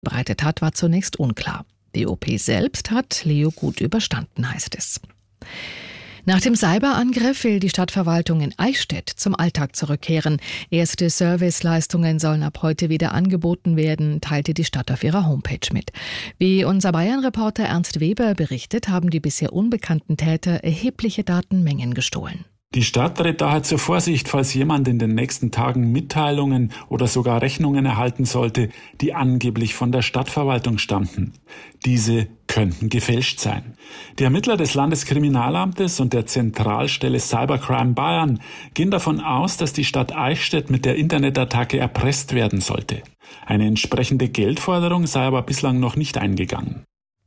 bereitet hat, war zunächst unklar. Die OP selbst hat Leo gut überstanden, heißt es. Nach dem Cyberangriff will die Stadtverwaltung in Eichstätt zum Alltag zurückkehren. Erste Serviceleistungen sollen ab heute wieder angeboten werden, teilte die Stadt auf ihrer Homepage mit. Wie unser Bayern-Reporter Ernst Weber berichtet, haben die bisher unbekannten Täter erhebliche Datenmengen gestohlen. Die Stadt rät daher zur Vorsicht, falls jemand in den nächsten Tagen Mitteilungen oder sogar Rechnungen erhalten sollte, die angeblich von der Stadtverwaltung stammten. Diese könnten gefälscht sein. Die Ermittler des Landeskriminalamtes und der Zentralstelle Cybercrime Bayern gehen davon aus, dass die Stadt Eichstätt mit der Internetattacke erpresst werden sollte. Eine entsprechende Geldforderung sei aber bislang noch nicht eingegangen.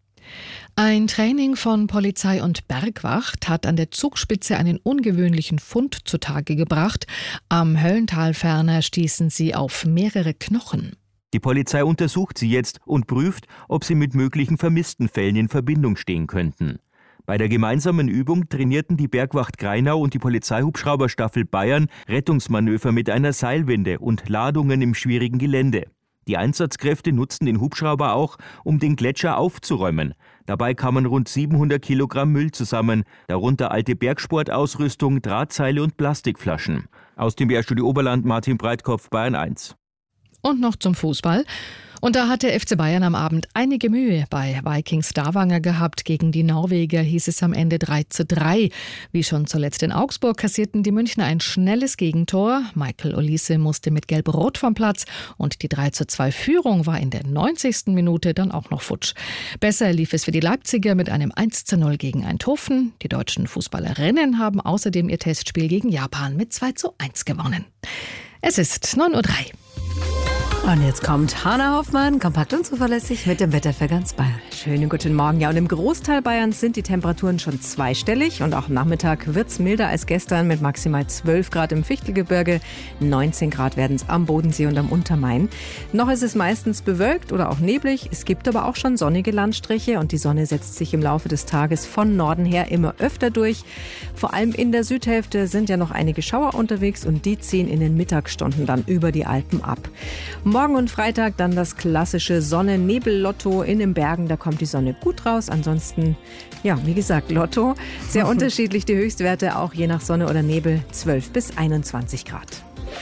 Ein Training von Polizei und Bergwacht hat an der Zugspitze einen ungewöhnlichen Fund zutage gebracht. Am Höllental ferner stießen sie auf mehrere Knochen. Die Polizei untersucht sie jetzt und prüft, ob sie mit möglichen vermissten Fällen in Verbindung stehen könnten. Bei der gemeinsamen Übung trainierten die Bergwacht Grainau und die Polizeihubschrauberstaffel Bayern Rettungsmanöver mit einer Seilwinde und Ladungen im schwierigen Gelände. Die Einsatzkräfte nutzten den Hubschrauber auch, um den Gletscher aufzuräumen. Dabei kamen rund 700 Kilogramm Müll zusammen, darunter alte Bergsportausrüstung, Drahtseile und Plastikflaschen. Aus dem BR-Studio Oberland, Martin Breitkopf, Bayern 1. Und noch zum Fußball. Und da hat der FC Bayern am Abend einige Mühe bei Vikings Stavanger gehabt. Gegen die Norweger hieß es am Ende 3:3. Wie schon zuletzt in Augsburg kassierten die Münchner ein schnelles Gegentor. Michael Olise musste mit Gelb-Rot vom Platz und die 3:2-Führung war in der 90. Minute dann auch noch futsch. Besser lief es für die Leipziger mit einem 1:0 gegen Eindhoven. Die deutschen Fußballerinnen haben außerdem ihr Testspiel gegen Japan mit 2:1 gewonnen. Es ist 9:03 Uhr. Und jetzt kommt Hanna Hoffmann, kompakt und zuverlässig mit dem Wetter für ganz Bayern. Schönen guten Morgen. Ja, und im Großteil Bayerns sind die Temperaturen schon zweistellig und auch am Nachmittag wird es milder als gestern mit maximal 12 Grad im Fichtelgebirge, 19 Grad werden es am Bodensee und am Untermain. Noch ist es meistens bewölkt oder auch neblig. Es gibt aber auch schon sonnige Landstriche und die Sonne setzt sich im Laufe des Tages von Norden her immer öfter durch. Vor allem in der Südhälfte sind ja noch einige Schauer unterwegs und die ziehen in den Mittagsstunden dann über die Alpen ab. Morgen und Freitag dann das klassische Sonne-Nebel-Lotto in den Bergen. Da kommt die Sonne gut raus. Ansonsten, ja, wie gesagt, Lotto. Sehr unterschiedlich die Höchstwerte, auch je nach Sonne oder Nebel, 12 bis 21 Grad.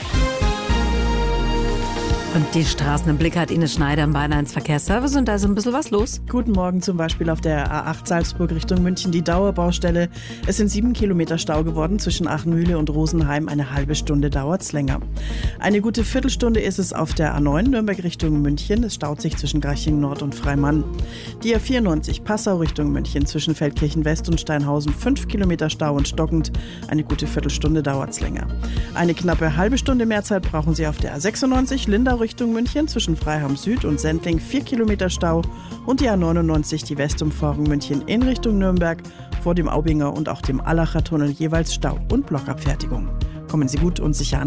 Und die Straßen im Blick hat Ines Schneider im Bayern 1 Verkehrsservice und da ist ein bisschen was los. Guten Morgen, zum Beispiel auf der A8 Salzburg Richtung München, die Dauerbaustelle. Es sind 7 Kilometer Stau geworden zwischen Achenmühle und Rosenheim. Eine halbe Stunde dauert es länger. Eine gute Viertelstunde ist es auf der A9 Nürnberg Richtung München. Es staut sich zwischen Garching Nord und Freimann. Die A94 Passau Richtung München zwischen Feldkirchen West und Steinhausen. 5 Kilometer Stau und stockend. Eine gute Viertelstunde dauert es länger. Eine knappe halbe Stunde mehr Zeit brauchen Sie auf der A96 Lindau Richtung München zwischen Freiham Süd und Sendling 4 Kilometer Stau und die A99 die Westumfahrung München in Richtung Nürnberg vor dem Aubinger und auch dem Allacher Tunnel jeweils Stau und Blockabfertigung. Kommen Sie gut und sicher an.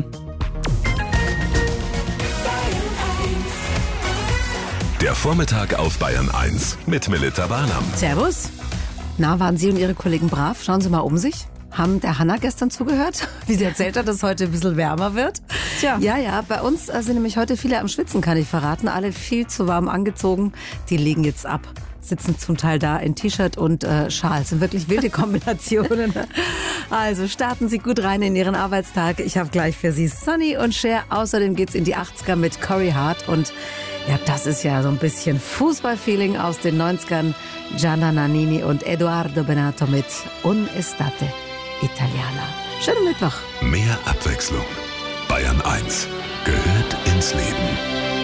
Der Vormittag auf Bayern 1 mit Melita Barnam. Servus. Na, waren Sie und Ihre Kollegen brav? Schauen Sie mal um sich. Haben der Hanna gestern zugehört, wie sie erzählt hat, dass es heute ein bisschen wärmer wird? Tja. Ja, bei uns sind nämlich heute viele am Schwitzen, kann ich verraten. Alle viel zu warm angezogen. Die legen jetzt ab. Sitzen zum Teil da in T-Shirt und Schal. Das sind wirklich wilde Kombinationen. Also starten Sie gut rein in Ihren Arbeitstag. Ich habe gleich für Sie Sonny und Cher. Außerdem geht's in die 80er mit Corey Hart. Und ja, das ist ja so ein bisschen Fußballfeeling aus den 90ern. Gianna Nannini und Edoardo Bennato mit Un'estate Italiana. Schönen Mittwoch. Mehr Abwechslung. Bayern 1 gehört ins Leben.